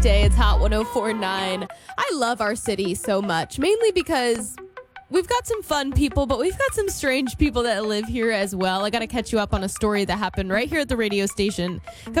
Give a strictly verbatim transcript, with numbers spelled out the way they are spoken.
Day. It's Hot one oh four point nine. I love our city so much, mainly because we've got some fun people, but we've got some strange people that live here as well. I got to catch you up on a story that happened right here at the radio station.